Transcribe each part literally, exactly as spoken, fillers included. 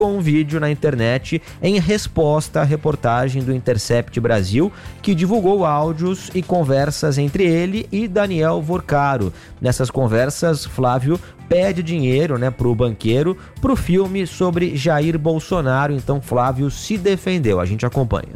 com um vídeo na internet em resposta à reportagem do Intercept Brasil, que divulgou áudios e conversas entre ele e Daniel Vorcaro. Nessas conversas, Flávio pede dinheiro, né, para o banqueiro para o filme sobre Jair Bolsonaro. Então Flávio se defendeu. A gente acompanha.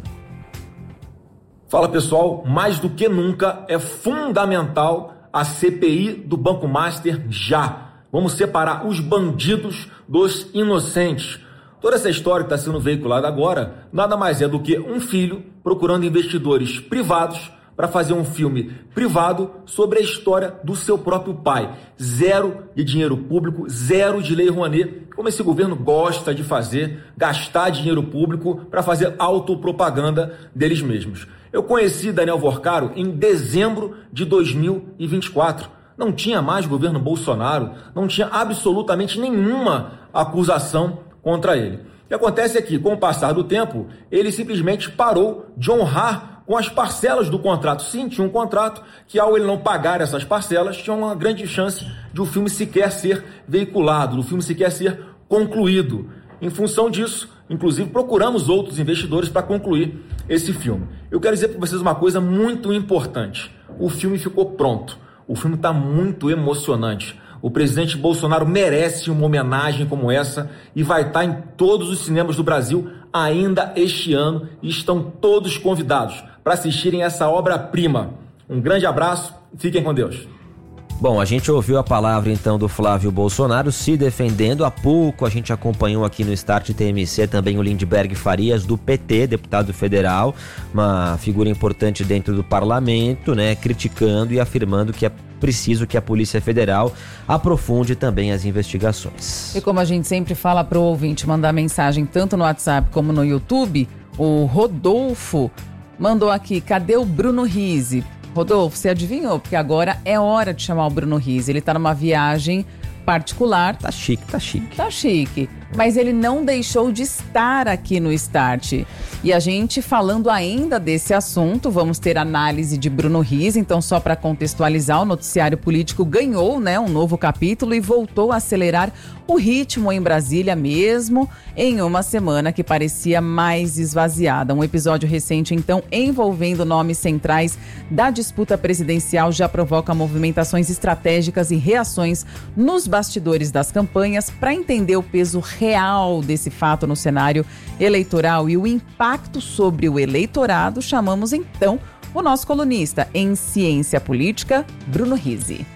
Fala pessoal, mais do que nunca é fundamental a C P I do Banco Master já. Vamos separar os bandidos dos inocentes. Toda essa história que está sendo veiculada agora nada mais é do que um filho procurando investidores privados para fazer um filme privado sobre a história do seu próprio pai. Zero de dinheiro público, zero de lei Rouanet, como esse governo gosta de fazer, gastar dinheiro público para fazer autopropaganda deles mesmos. Eu conheci Daniel Vorcaro em dezembro de dois mil e vinte e quatro. Não tinha mais governo Bolsonaro, não tinha absolutamente nenhuma acusação contra ele. O que acontece é que, com o passar do tempo, ele simplesmente parou de honrar com as parcelas do contrato. Sim, tinha um contrato que, ao ele não pagar essas parcelas, tinha uma grande chance de o filme sequer ser veiculado, do filme sequer ser concluído. Em função disso, inclusive, procuramos outros investidores para concluir esse filme. Eu quero dizer para vocês uma coisa muito importante. O filme ficou pronto. O filme está muito emocionante. O presidente Bolsonaro merece uma homenagem como essa e vai estar em todos os cinemas do Brasil ainda este ano e estão todos convidados para assistirem essa obra-prima. Um grande abraço e fiquem com Deus. Bom, a gente ouviu a palavra então do Flávio Bolsonaro se defendendo. Há pouco a gente acompanhou aqui no Start T M C também o Lindbergh Farias, do P T, deputado federal, uma figura importante dentro do parlamento, né, criticando e afirmando que é preciso que a Polícia Federal aprofunde também as investigações. E como a gente sempre fala para o ouvinte mandar mensagem tanto no WhatsApp como no YouTube, o Rodolfo mandou aqui: cadê o Bruno Rizzi? Rodolfo, você adivinhou? Porque agora é hora de chamar o Bruno Rizzi. Ele tá numa viagem particular. Tá chique, tá chique. Tá chique. Mas ele não deixou de estar aqui no Start. E a gente, falando ainda desse assunto, vamos ter análise de Bruno Rizzi. Então, só para contextualizar, o noticiário político ganhou, né, um novo capítulo e voltou a acelerar o ritmo em Brasília mesmo, em uma semana que parecia mais esvaziada. Um episódio recente, então, envolvendo nomes centrais da disputa presidencial já provoca movimentações estratégicas e reações nos bastidores das campanhas. Para entender o peso real desse fato no cenário eleitoral e o impacto sobre o eleitorado, chamamos então o nosso colunista em ciência política, Bruno Rizzi.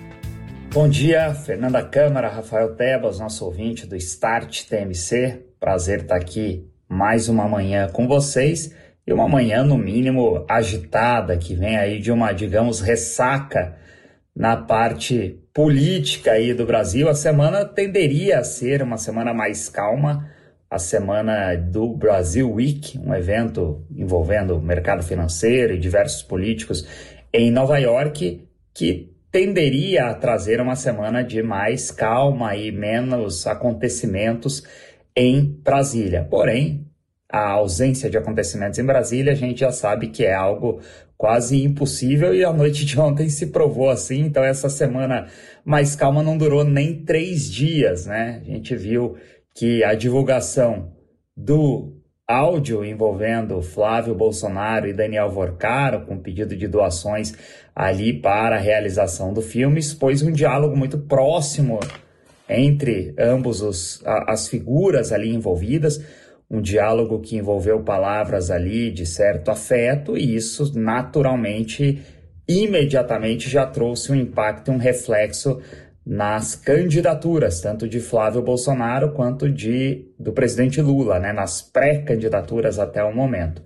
Bom dia, Fernanda Câmara, Rafael Tebas, nosso ouvinte do Start T M C. Prazer estar aqui mais uma manhã com vocês e uma manhã, no mínimo, agitada, que vem aí de uma, digamos, ressaca na parte política aí do Brasil. A semana tenderia a ser uma semana mais calma, a semana do Brasil Week, um evento envolvendo o mercado financeiro e diversos políticos em Nova York, que tenderia a trazer uma semana de mais calma e menos acontecimentos em Brasília. Porém, a ausência de acontecimentos em Brasília, a gente já sabe que é algo quase impossível e a noite de ontem se provou assim. Então essa semana mais calma não durou nem três dias, né? A gente viu que a divulgação do áudio envolvendo Flávio Bolsonaro e Daniel Vorcaro, com pedido de doações ali para a realização do filme, expôs um diálogo muito próximo entre ambos os, a, as figuras ali envolvidas, um diálogo que envolveu palavras ali de certo afeto, e isso naturalmente, imediatamente já trouxe um impacto, um reflexo nas candidaturas, tanto de Flávio Bolsonaro quanto de, do presidente Lula, né, nas pré-candidaturas até o momento.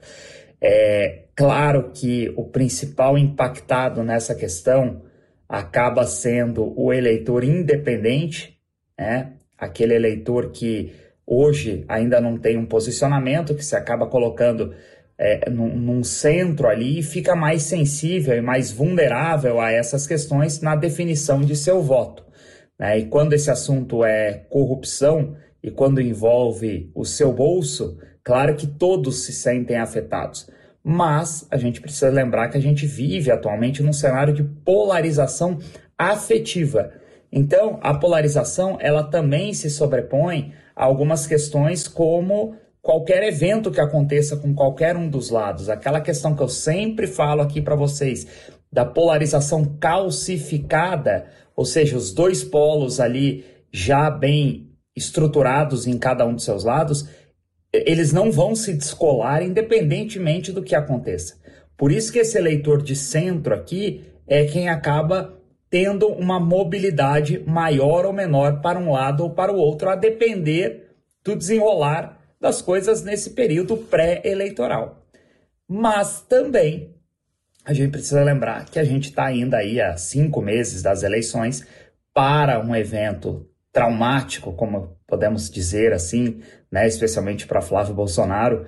É claro que o principal impactado nessa questão acaba sendo o eleitor independente, né, aquele eleitor que hoje ainda não tem um posicionamento, que se acaba colocando é, num, num centro ali e fica mais sensível e mais vulnerável a essas questões na definição de seu voto. Né? E quando esse assunto é corrupção e quando envolve o seu bolso, claro que todos se sentem afetados. Mas a gente precisa lembrar que a gente vive atualmente num cenário de polarização afetiva. Então, a polarização ela também se sobrepõe algumas questões como qualquer evento que aconteça com qualquer um dos lados. Aquela questão que eu sempre falo aqui para vocês, da polarização calcificada, ou seja, os dois polos ali já bem estruturados em cada um dos seus lados, eles não vão se descolar independentemente do que aconteça. Por isso que esse eleitor de centro aqui é quem acaba tendo uma mobilidade maior ou menor para um lado ou para o outro, a depender do desenrolar das coisas nesse período pré-eleitoral. Mas também a gente precisa lembrar que a gente está ainda aí há cinco meses das eleições para um evento traumático, como podemos dizer assim, né, especialmente para Flávio Bolsonaro,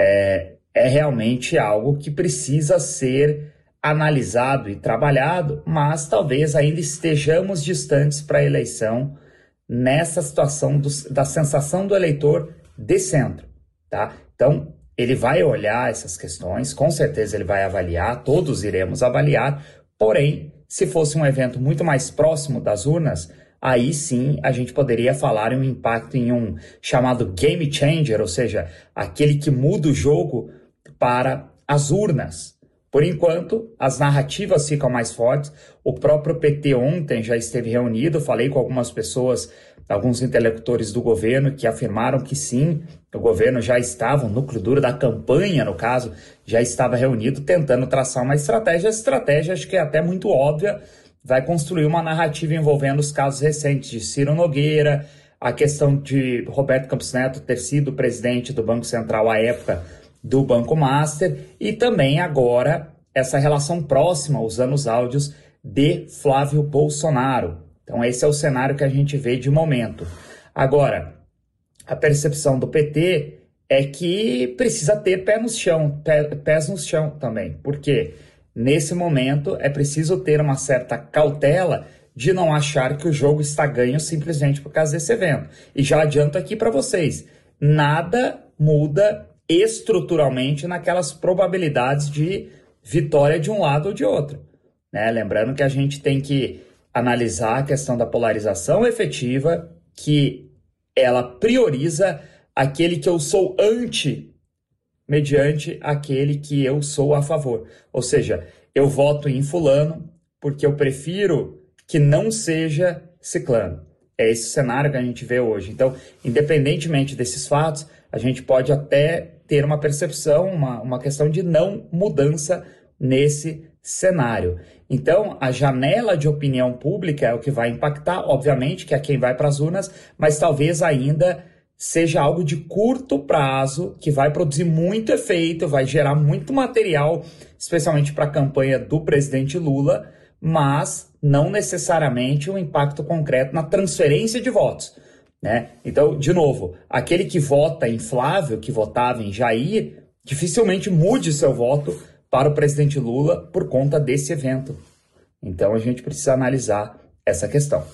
é, é realmente algo que precisa ser analisado e trabalhado, mas talvez ainda estejamos distantes para a eleição nessa situação do, da sensação do eleitor de centro, tá? Então, ele vai olhar essas questões, com certeza ele vai avaliar, todos iremos avaliar, porém, se fosse um evento muito mais próximo das urnas, aí sim a gente poderia falar em um impacto em um chamado game changer, ou seja, aquele que muda o jogo para as urnas. Por enquanto, as narrativas ficam mais fortes. O próprio P T ontem já esteve reunido, falei com algumas pessoas, alguns interlocutores do governo que afirmaram que sim, o governo já estava, o núcleo duro da campanha, no caso, já estava reunido tentando traçar uma estratégia. Essa estratégia, acho que é até muito óbvia, vai construir uma narrativa envolvendo os casos recentes de Ciro Nogueira, a questão de Roberto Campos Neto ter sido presidente do Banco Central à época do Banco Master, e também agora essa relação próxima, usando os áudios de Flávio Bolsonaro. Então esse é o cenário que a gente vê de momento. Agora, a percepção do P T é que precisa ter pé no chão, pé, pés no chão também, porque nesse momento é preciso ter uma certa cautela de não achar que o jogo está ganho simplesmente por causa desse evento. E já adianto aqui para vocês, nada muda estruturalmente naquelas probabilidades de vitória de um lado ou de outro, né? Lembrando que a gente tem que analisar a questão da polarização efetiva, que ela prioriza aquele que eu sou anti, mediante aquele que eu sou a favor. Ou seja, eu voto em fulano porque eu prefiro que não seja ciclano. É esse cenário que a gente vê hoje. Então, independentemente desses fatos, a gente pode até ter uma percepção, uma, uma questão de não mudança nesse cenário. Então, a janela de opinião pública é o que vai impactar, obviamente, que é quem vai para as urnas, mas talvez ainda seja algo de curto prazo, que vai produzir muito efeito, vai gerar muito material, especialmente para a campanha do presidente Lula, mas não necessariamente um impacto concreto na transferência de votos, né? Então, de novo, aquele que vota em Flávio, que votava em Jair, dificilmente mude seu voto para o presidente Lula por conta desse evento. Então, a gente precisa analisar essa questão.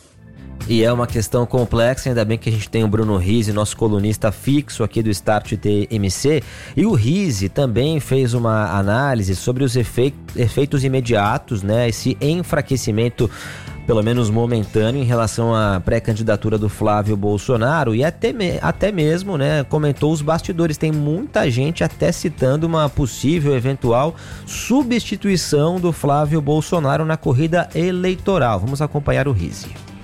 E é uma questão complexa, ainda bem que a gente tem o Bruno Rizzi, nosso colunista fixo aqui do Start T M C, e o Rizzi também fez uma análise sobre os efeitos imediatos, né, esse enfraquecimento, pelo menos momentâneo, em relação à pré-candidatura do Flávio Bolsonaro, e até, me, até mesmo, né, comentou os bastidores. Tem muita gente até citando uma possível, eventual substituição do Flávio Bolsonaro na corrida eleitoral. Vamos acompanhar o Rizzi.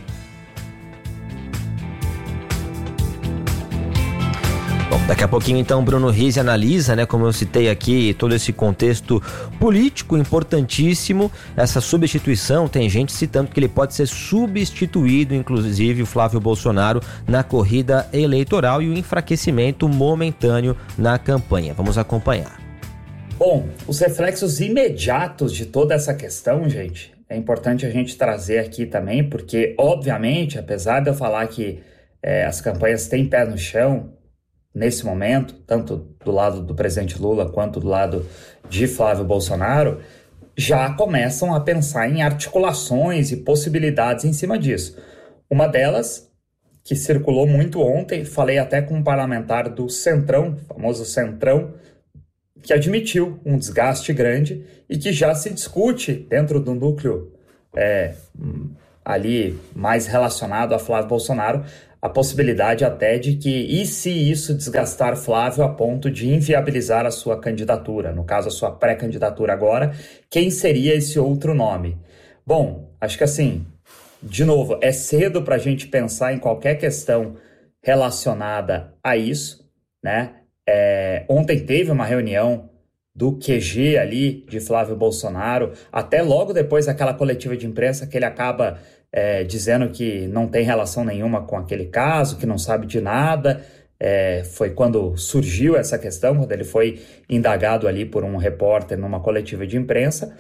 Daqui a pouquinho, então, Bruno Rizzi analisa, né, como eu citei aqui, todo esse contexto político importantíssimo, essa substituição. Tem gente citando que ele pode ser substituído, inclusive o Flávio Bolsonaro, na corrida eleitoral, e o enfraquecimento momentâneo na campanha. Vamos acompanhar. Bom, os reflexos imediatos de toda essa questão, gente, é importante a gente trazer aqui também, porque, obviamente, apesar de eu falar que é, as campanhas têm pé no chão, nesse momento, tanto do lado do presidente Lula quanto do lado de Flávio Bolsonaro, já começam a pensar em articulações e possibilidades em cima disso. Uma delas, que circulou muito ontem, falei até com um parlamentar do Centrão, famoso Centrão, que admitiu um desgaste grande e que já se discute dentro do núcleo é, ali mais relacionado a Flávio Bolsonaro, a possibilidade até de que, e se isso desgastar Flávio a ponto de inviabilizar a sua candidatura, no caso a sua pré-candidatura agora, quem seria esse outro nome? Bom, acho que assim, de novo, é cedo para a gente pensar em qualquer questão relacionada a isso, né? É, ontem teve uma reunião do Q G ali de Flávio Bolsonaro, até logo depois daquela coletiva de imprensa que ele acaba é, dizendo que não tem relação nenhuma com aquele caso, que não sabe de nada. É, foi quando surgiu essa questão, quando ele foi indagado ali por um repórter numa coletiva de imprensa.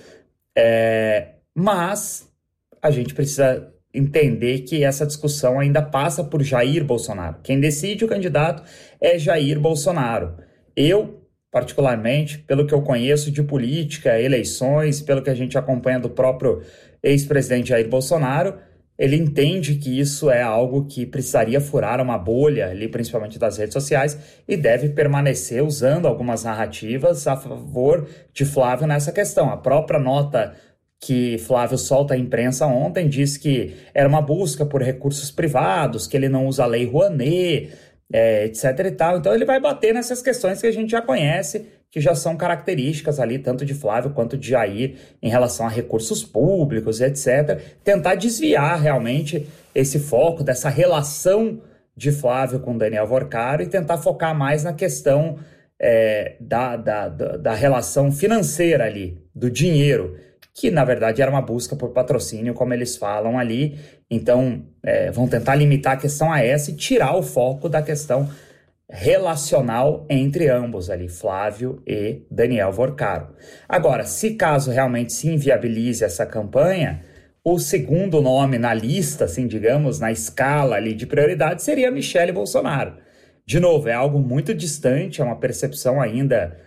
É, mas a gente precisa entender que essa discussão ainda passa por Jair Bolsonaro. Quem decide o candidato é Jair Bolsonaro. Eu, particularmente, pelo que eu conheço de política, eleições, pelo que a gente acompanha do próprio ex-presidente Jair Bolsonaro, ele entende que isso é algo que precisaria furar uma bolha, ali, principalmente das redes sociais, e deve permanecer usando algumas narrativas a favor de Flávio nessa questão. A própria nota que Flávio solta à imprensa ontem diz que era uma busca por recursos privados, que ele não usa a lei Rouanet, é, etc e tal. Então ele vai bater nessas questões que a gente já conhece, que já são características ali, tanto de Flávio quanto de Jair, em relação a recursos públicos, etcétera. Tentar desviar realmente esse foco dessa relação de Flávio com Daniel Worcaro e tentar focar mais na questão é, da, da, da, da relação financeira ali, do dinheiro, que na verdade era uma busca por patrocínio, como eles falam ali. Então, é, vão tentar limitar a questão a essa e tirar o foco da questão relacional entre ambos ali, Flávio e Daniel Worcaro. Agora, se caso realmente se inviabilize essa campanha, o segundo nome na lista, assim, digamos, na escala ali de prioridade, seria Michele Bolsonaro. De novo, é algo muito distante, é uma percepção ainda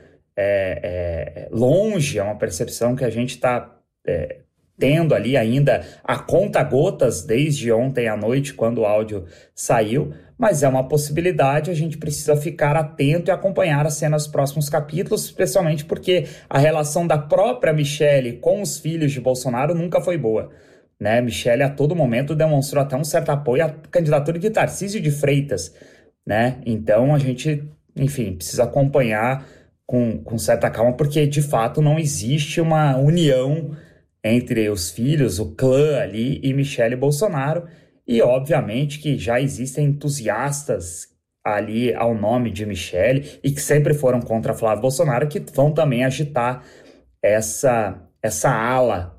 é, é, longe, é uma percepção que a gente está É, tendo ali ainda a conta-gotas desde ontem à noite, quando o áudio saiu, mas é uma possibilidade, a gente precisa ficar atento e acompanhar a cena nos próximos capítulos, especialmente porque a relação da própria Michele com os filhos de Bolsonaro nunca foi boa, né? Michele a todo momento demonstrou até um certo apoio à candidatura de Tarcísio de Freitas, né? Então a gente, enfim, precisa acompanhar com, com certa calma, porque de fato não existe uma união entre os filhos, o clã ali e Michele Bolsonaro, e obviamente que já existem entusiastas ali ao nome de Michele e que sempre foram contra Flávio Bolsonaro, que vão também agitar essa, essa ala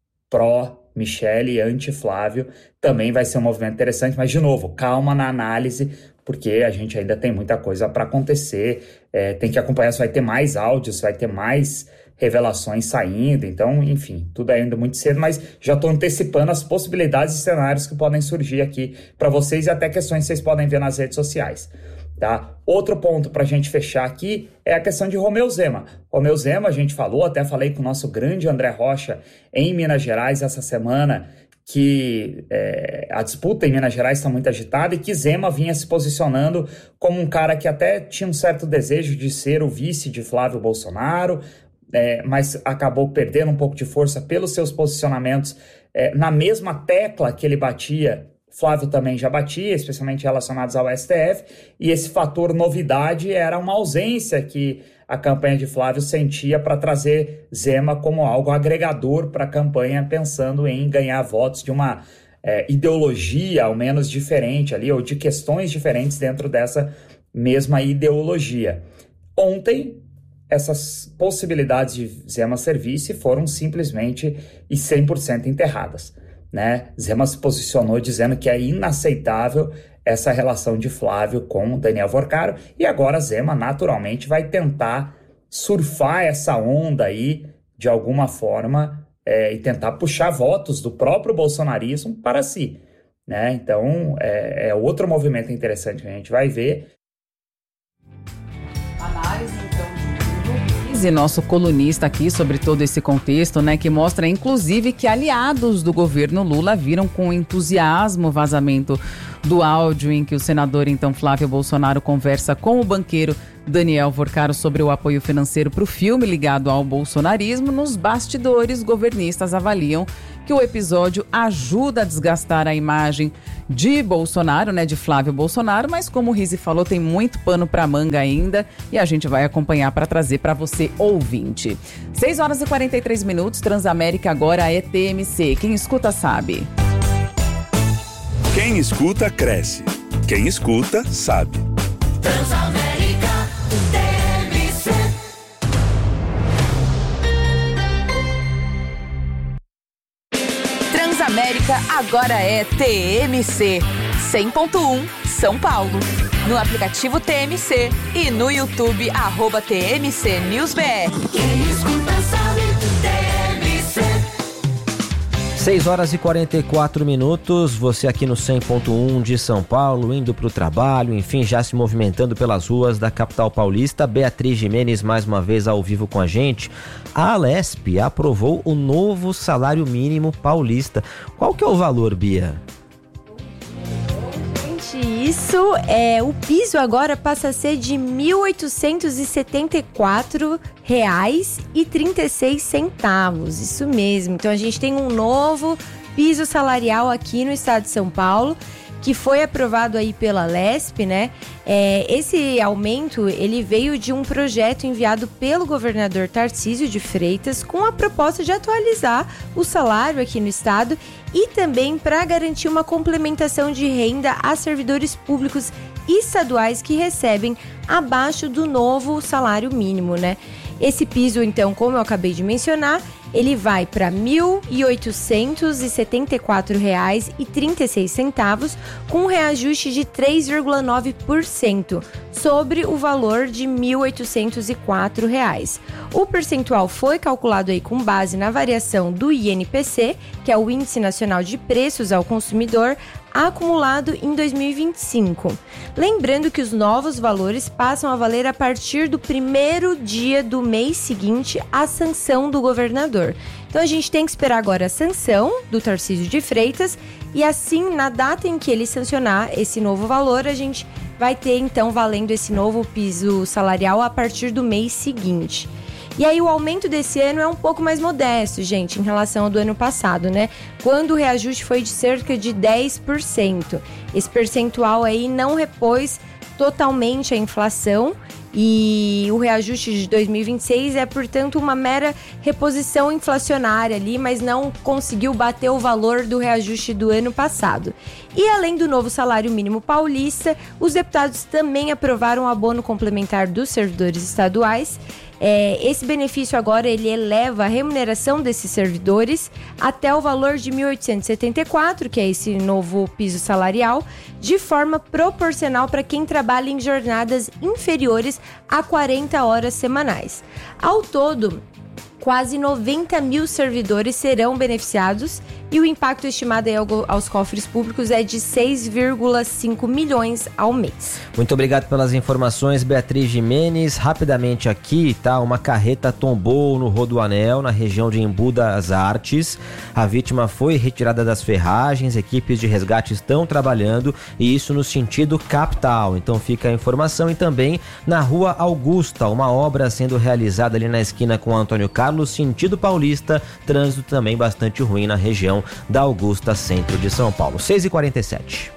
pró-Michele e anti-Flávio. Também vai ser um movimento interessante, mas de novo, calma na análise, porque a gente ainda tem muita coisa para acontecer, é, tem que acompanhar se vai ter mais áudios, se vai ter mais revelações saindo, então, enfim, tudo ainda muito cedo, mas já estou antecipando as possibilidades e cenários que podem surgir aqui para vocês e até questões que vocês podem ver nas redes sociais, tá? Outro ponto para a gente fechar aqui é a questão de Romeu Zema. Romeu Zema, a gente falou, até falei com o nosso grande André Rocha em Minas Gerais essa semana, que é, a disputa em Minas Gerais está muito agitada e que Zema vinha se posicionando como um cara que até tinha um certo desejo de ser o vice de Flávio Bolsonaro, É, mas acabou perdendo um pouco de força pelos seus posicionamentos é, na mesma tecla que ele batia. Flávio também já batia, especialmente relacionados ao S T F, e esse fator novidade era uma ausência que a campanha de Flávio sentia para trazer Zema como algo agregador para a campanha, pensando em ganhar votos de uma é, ideologia ao menos diferente ali, ou de questões diferentes dentro dessa mesma ideologia. Ontem, essas possibilidades de Zema ser vice foram simplesmente e cem por cento enterradas, né? Zema se posicionou dizendo que é inaceitável essa relação de Flávio com Daniel Worcaro, e agora Zema naturalmente vai tentar surfar essa onda aí de alguma forma é, e tentar puxar votos do próprio bolsonarismo para si, né? Então é, é outro movimento interessante que a gente vai ver. Análise e nosso colunista aqui sobre todo esse contexto, né, que mostra inclusive que aliados do governo Lula viram com entusiasmo o vazamento do áudio em que o senador então Flávio Bolsonaro conversa com o banqueiro Daniel Worcaro sobre o apoio financeiro para o filme ligado ao bolsonarismo. Nos bastidores, governistas avaliam que que o episódio ajuda a desgastar a imagem de Bolsonaro, né, de Flávio Bolsonaro, mas como o Rizzi falou, tem muito pano pra manga ainda e a gente vai acompanhar para trazer para você, ouvinte. seis horas e quarenta e três minutos, Transamérica agora é T M C. Quem escuta sabe. Quem escuta cresce. Quem escuta sabe. Transamérica T M C. Transamérica agora é T M C cem ponto um São Paulo. No aplicativo T M C e no YouTube, arroba T M C News B R. Quem escuta sabe, T M C. seis horas e quarenta e quatro minutos, você aqui no cem ponto um de São Paulo, indo para o trabalho, enfim, já se movimentando pelas ruas da capital paulista. Beatriz Gimenez mais uma vez ao vivo com a gente. A Alesp aprovou o novo salário mínimo paulista. Qual que é o valor, Bia? Isso, é, o piso agora passa a ser de mil oitocentos e setenta e quatro reais e trinta e seis centavos, isso mesmo. Então a gente tem um novo piso salarial aqui no estado de São Paulo, que foi aprovado aí pela Alesp, né? É, esse aumento, ele veio de um projeto enviado pelo governador Tarcísio de Freitas com a proposta de atualizar o salário aqui no estado e também para garantir uma complementação de renda a servidores públicos estaduais que recebem abaixo do novo salário mínimo, né? Esse piso, então, como eu acabei de mencionar, ele vai para mil oitocentos e setenta e quatro reais e trinta e seis centavos, com um reajuste de três vírgula nove por cento sobre o valor de mil oitocentos e quatro reais. O percentual foi calculado aí com base na variação do I N P C, que é o Índice Nacional de Preços ao Consumidor, acumulado em dois mil e vinte e cinco. Lembrando que os novos valores passam a valer a partir do primeiro dia do mês seguinte à sanção do governador. Então a gente tem que esperar agora a sanção do Tarcísio de Freitas e assim, na data em que ele sancionar esse novo valor, a gente vai ter então valendo esse novo piso salarial a partir do mês seguinte. E aí o aumento desse ano é um pouco mais modesto, gente, em relação ao do ano passado, né? Quando o reajuste foi de cerca de dez por cento. Esse percentual aí não repôs totalmente a inflação e o reajuste de dois mil e vinte e seis é, portanto, uma mera reposição inflacionária ali, mas não conseguiu bater o valor do reajuste do ano passado. E além do novo salário mínimo paulista, os deputados também aprovaram o abono complementar dos servidores estaduais. É, esse benefício agora ele eleva a remuneração desses servidores até o valor de mil oitocentos e setenta e quatro, que é esse novo piso salarial, de forma proporcional para quem trabalha em jornadas inferiores a quarenta horas semanais. Ao todo, quase noventa mil servidores serão beneficiados e o impacto estimado aí aos cofres públicos é de seis vírgula cinco milhões ao mês. Muito obrigado pelas informações, Beatriz Gimenez. Rapidamente aqui, tá? Uma carreta tombou no Rodoanel, na região de Embu das Artes. A vítima foi retirada das ferragens, equipes de resgate estão trabalhando e isso no sentido capital. Então fica a informação. E também na Rua Augusta, uma obra sendo realizada ali na esquina com Antônio Carlos, sentido paulista, trânsito também bastante ruim na região da Augusta, centro de São Paulo. seis e quarenta e sete.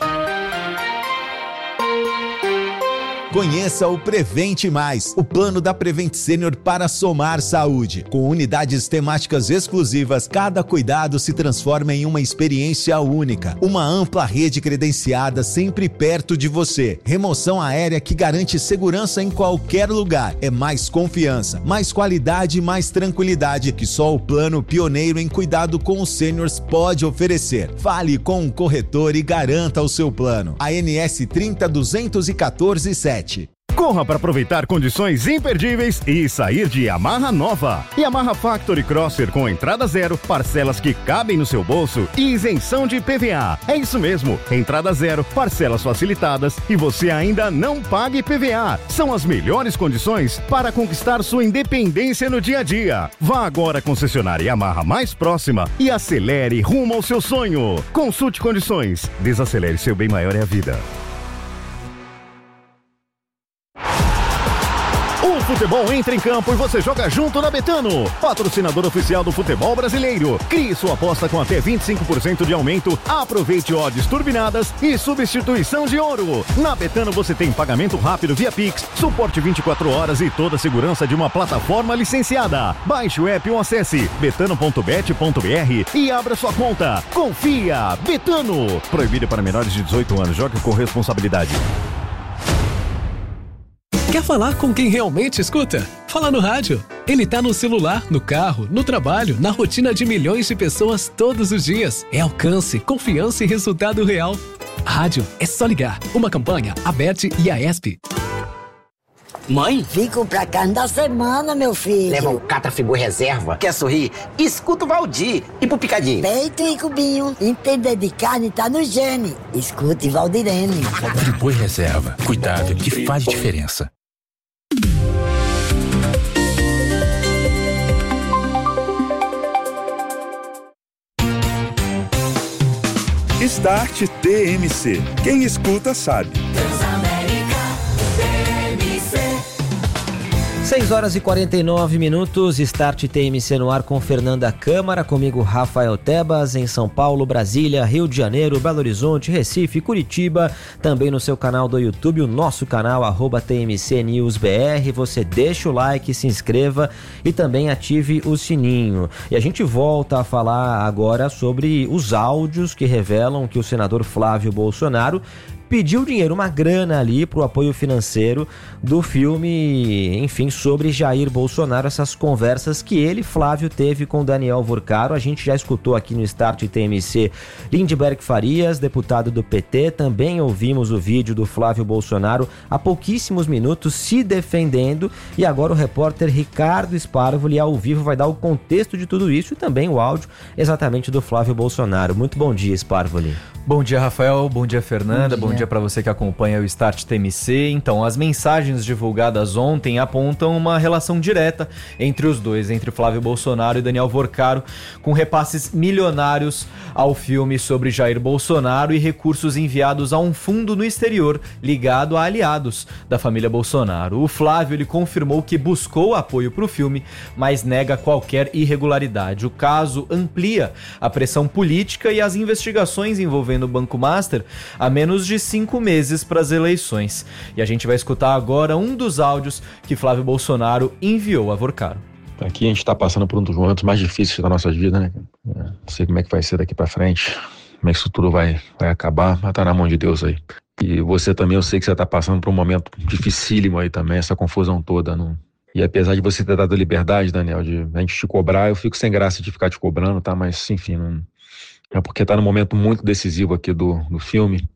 Conheça o Prevente Mais, o plano da Prevent Senior para somar saúde. Com unidades temáticas exclusivas, cada cuidado se transforma em uma experiência única. Uma ampla rede credenciada sempre perto de você. Remoção aérea que garante segurança em qualquer lugar. É mais confiança, mais qualidade e mais tranquilidade que só o plano pioneiro em cuidado com os sêniors pode oferecer. Fale com um corretor e garanta o seu plano. A N S trinta duzentos e quatorze sete. Corra para aproveitar condições imperdíveis e sair de Yamaha nova. Yamaha Factory Crosser com entrada zero, parcelas que cabem no seu bolso e isenção de I P V A. É isso mesmo, entrada zero, parcelas facilitadas e você ainda não paga I P V A. São as melhores condições para conquistar sua independência no dia a dia. Vá agora à concessionária Yamaha mais próxima e acelere rumo ao seu sonho. Consulte condições. Desacelere, seu bem maior é a vida. O futebol entra em campo e você joga junto na Betano, patrocinador oficial do futebol brasileiro. Crie sua aposta com até vinte e cinco por cento de aumento, aproveite odds turbinadas e substituição de ouro. Na Betano você tem pagamento rápido via Pix, suporte vinte e quatro horas e toda a segurança de uma plataforma licenciada. Baixe o app ou acesse betano ponto bet ponto b r e abra sua conta. Confia! Betano! Proibido para menores de dezoito anos. Jogue com responsabilidade. Quer falar com quem realmente escuta? Fala no rádio. Ele tá no celular, no carro, no trabalho, na rotina de milhões de pessoas todos os dias. É alcance, confiança e resultado real. Rádio é só ligar. Uma campanha, a B E T e a E S P. Mãe? Fico pra carne da semana, meu filho. Leva um Catrafibu Reserva. Quer sorrir? Escuta o Valdir. E pro Picadinho? Peito e cubinho. Entender de carne tá no gene. Escute Valdirene. Friboi Reserva. Cuidado que faz diferença. Start T M C. Quem escuta sabe. seis horas e quarenta e nove minutos, Start T M C no ar com Fernanda Câmara, comigo Rafael Tebas, em São Paulo, Brasília, Rio de Janeiro, Belo Horizonte, Recife, Curitiba, também no seu canal do YouTube, o nosso canal, arroba T M C News B R, você deixa o like, se inscreva e também ative o sininho. E a gente volta a falar agora sobre os áudios que revelam que o senador Flávio Bolsonaro pediu dinheiro, uma grana ali para o apoio financeiro do filme, enfim, sobre Jair Bolsonaro, essas conversas que ele, Flávio, teve com Daniel Vorcaro. A gente já escutou aqui no Start T M C Lindbergh Farias, deputado do P T, também ouvimos o vídeo do Flávio Bolsonaro há pouquíssimos minutos se defendendo, e agora o repórter Ricardo Sparvoli ao vivo vai dar o contexto de tudo isso e também o áudio exatamente do Flávio Bolsonaro. Muito bom dia, Sparvoli. Bom dia, Rafael. Bom dia, Fernanda. Bom dia, dia para você que acompanha o Start T M C. Então, as mensagens divulgadas ontem apontam uma relação direta entre os dois, entre Flávio Bolsonaro e Daniel Vorcaro, com repasses milionários ao filme sobre Jair Bolsonaro e recursos enviados a um fundo no exterior ligado a aliados da família Bolsonaro. O Flávio ele confirmou que buscou apoio para o filme, mas nega qualquer irregularidade. O caso amplia a pressão política e as investigações envolvendo o Banco Master há menos de cinco meses para as eleições. E a gente vai escutar agora um dos áudios que Flávio Bolsonaro enviou a Vorcaro. Aqui a gente está passando por um dos momentos mais difíceis da nossa vida, né? Não sei como é que vai ser daqui para frente, como é que isso tudo vai, vai acabar, mas tá na mão de Deus aí. E você também, eu sei que você está passando por um momento dificílimo aí também, essa confusão toda. Não... E apesar de você ter dado liberdade, Daniel, de a gente te cobrar, eu fico sem graça de ficar te cobrando, tá? Mas, enfim, não... é porque tá num momento muito decisivo aqui do, do filme.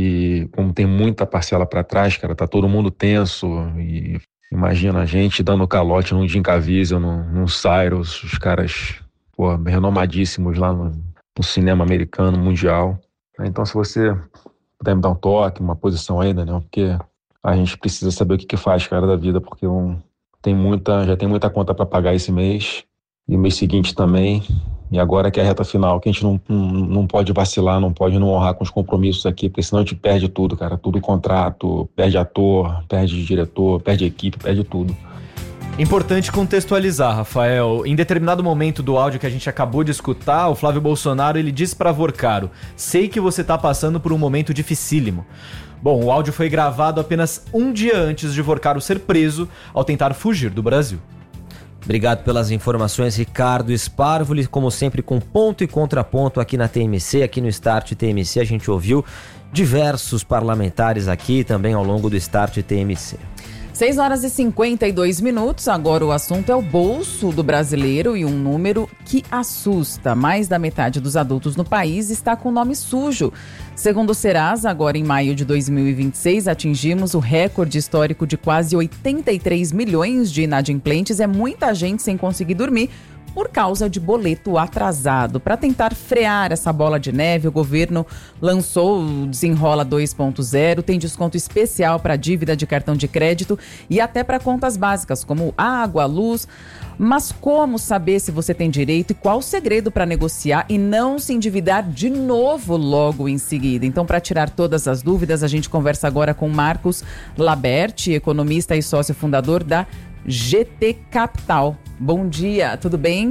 E como tem muita parcela para trás, cara, tá todo mundo tenso. E imagina a gente dando calote num Jim Caviezel, num, num Cyrus, os caras, pô, renomadíssimos lá no, no cinema americano, mundial. Então, se você puder me dar um toque, uma posição aí, Daniel, porque a gente precisa saber o que que faz, cara, da vida, porque um, tem muita, já tem muita conta para pagar esse mês, e o mês seguinte também. E agora que é a reta final, que a gente não, não, não pode vacilar, não pode não honrar com os compromissos aqui, porque senão a gente perde tudo, cara. Tudo contrato, perde ator, perde diretor, perde equipe, perde tudo. Importante contextualizar, Rafael. Em determinado momento do áudio que a gente acabou de escutar, o Flávio Bolsonaro ele disse para Vorcaro: sei que você tá passando por um momento dificílimo. Bom, o áudio foi gravado apenas um dia antes de Vorcaro ser preso ao tentar fugir do Brasil. Obrigado pelas informações, Ricardo Sparvoli, como sempre com ponto e contraponto aqui na T M C, aqui no Start T M C. A gente ouviu diversos parlamentares aqui também ao longo do Start T M C. seis horas e cinquenta e dois minutos, agora o assunto é o bolso do brasileiro e um número que assusta. Mais da metade dos adultos no país está com nome sujo. Segundo o Serasa, agora em maio de dois mil e vinte e seis, atingimos o recorde histórico de quase oitenta e três milhões de inadimplentes. É muita gente sem conseguir dormir por causa de boleto atrasado. Para tentar frear essa bola de neve, o governo lançou o Desenrola dois ponto zero, tem desconto especial para dívida de cartão de crédito e até para contas básicas como água, luz. Mas como saber se você tem direito e qual o segredo para negociar e não se endividar de novo logo em seguida? Então, para tirar todas as dúvidas, a gente conversa agora com Marcos Laberti, economista e sócio fundador da G T Capital. Bom dia, tudo bem?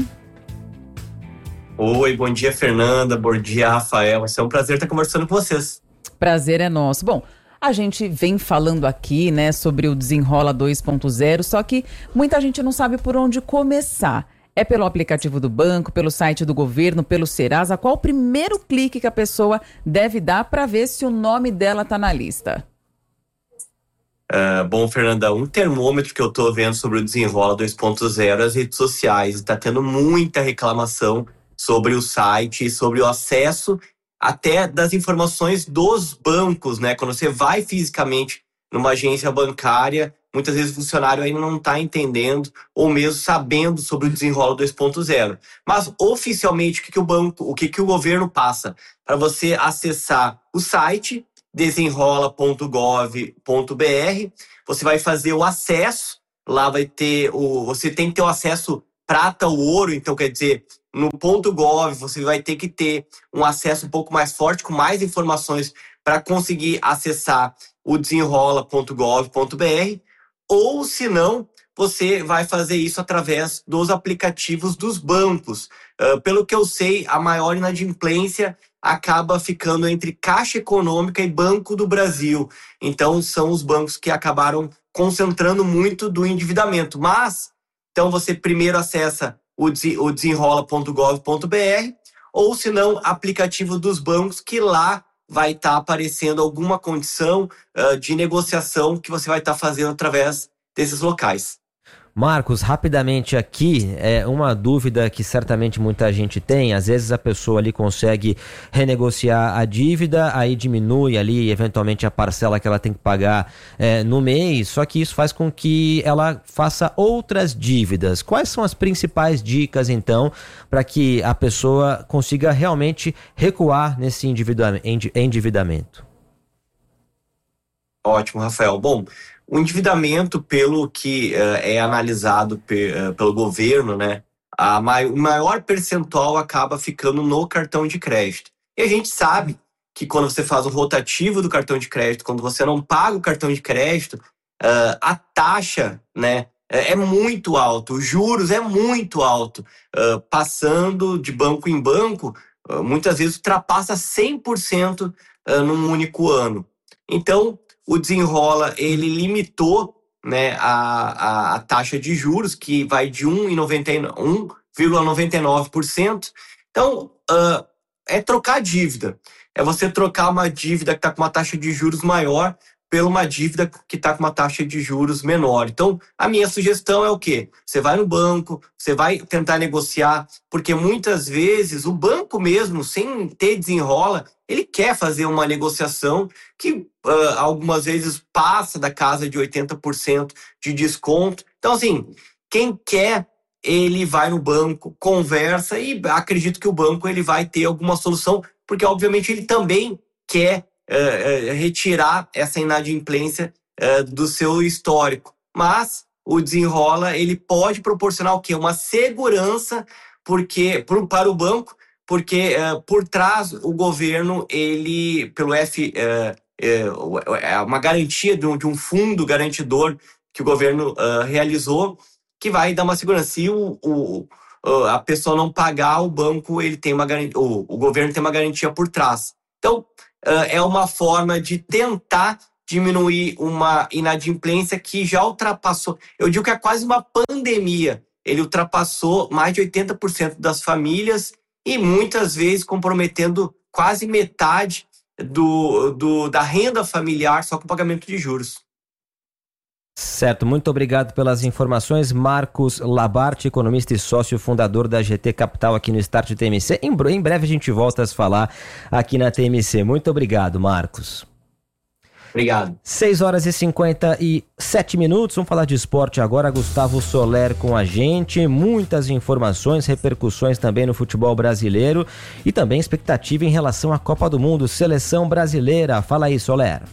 Oi, bom dia, Fernanda, bom dia, Rafael. É um prazer estar conversando com vocês. Prazer é nosso. Bom, a gente vem falando aqui, né, sobre o Desenrola dois ponto zero, só que muita gente não sabe por onde começar. É pelo aplicativo do banco, pelo site do governo, pelo Serasa? Qual o primeiro clique que a pessoa deve dar para ver se o nome dela está na lista? Uh, bom, Fernanda, um termômetro que eu estou vendo sobre o Desenrola dois ponto zero é as redes sociais. Está tendo muita reclamação sobre o site e sobre o acesso até das informações dos bancos, né? Quando você vai fisicamente numa agência bancária, muitas vezes o funcionário ainda não está entendendo ou mesmo sabendo sobre o Desenrola dois ponto zero. Mas oficialmente o que, que o banco, o que, que o governo passa? Para você acessar o site desenrola ponto gov ponto br, você vai fazer o acesso, lá vai ter o. Você tem que ter o acesso prata ou ouro, então quer dizer, no ponto .gov você vai ter que ter um acesso um pouco mais forte, com mais informações para conseguir acessar o desenrola ponto gov ponto br, ou se não, você vai fazer isso através dos aplicativos dos bancos. Uh, pelo que eu sei, a maior inadimplência acaba ficando entre Caixa Econômica e Banco do Brasil. Então, são os bancos que acabaram concentrando muito do endividamento. Mas, então você primeiro acessa o desenrola ponto gov ponto br, ou se não, aplicativo dos bancos, que lá vai estar tá aparecendo alguma condição uh, de negociação que você vai estar tá fazendo através desses locais. Marcos, rapidamente aqui, é uma dúvida que certamente muita gente tem. Às vezes a pessoa ali consegue renegociar a dívida, aí diminui ali eventualmente a parcela que ela tem que pagar é, no mês, só que isso faz com que ela faça outras dívidas. Quais são as principais dicas, então, para que a pessoa consiga realmente recuar nesse endividamento? Ótimo, Rafael. Bom, o endividamento, pelo que uh, é analisado pe, uh, pelo governo, né, a mai, o maior percentual acaba ficando no cartão de crédito. E a gente sabe que quando você faz o rotativo do cartão de crédito, quando você não paga o cartão de crédito, uh, a taxa, né, é muito alta, os juros é muito alto. Uh, passando de banco em banco, uh, muitas vezes ultrapassa cem por cento uh, num único ano. Então, o Desenrola, ele limitou, né, a, a, a taxa de juros, que vai de um vírgula noventa e nove por cento. Então, uh, é trocar dívida. É você trocar uma dívida que está com uma taxa de juros maior por uma dívida que está com uma taxa de juros menor. Então, a minha sugestão é o quê? Você vai no banco, você vai tentar negociar, porque muitas vezes o banco mesmo, sem ter Desenrola, ele quer fazer uma negociação que uh, algumas vezes passa da casa de oitenta por cento de desconto. Então, assim, quem quer, ele vai no banco, conversa e acredito que o banco ele vai ter alguma solução, porque obviamente ele também quer uh, uh, retirar essa inadimplência uh, do seu histórico. Mas o Desenrola, ele pode proporcionar o quê? Uma segurança porque, pro, para o banco, porque uh, por trás o governo, ele, pelo F, é uh, uh, uma garantia de um, de um fundo garantidor que o governo uh, realizou, que vai dar uma segurança. Se o, o, uh, a pessoa não pagar, o banco, ele tem uma garantia, o, o governo tem uma garantia por trás. Então, uh, é uma forma de tentar diminuir uma inadimplência que já ultrapassou, eu digo que é quase uma pandemia, ele ultrapassou mais de oitenta por cento das famílias e muitas vezes comprometendo quase metade do, do, da renda familiar só com pagamento de juros. Certo, muito obrigado pelas informações. Marcos Laberti, economista e sócio fundador da G T Capital aqui no Start T M C. Em, em breve a gente volta a se falar aqui na T M C. Muito obrigado, Marcos. Obrigado. seis horas e cinquenta e sete minutos, vamos falar de esporte agora. Gustavo Soler com a gente, muitas informações, repercussões também no futebol brasileiro e também expectativa em relação à Copa do Mundo, seleção brasileira. Fala aí, Soler.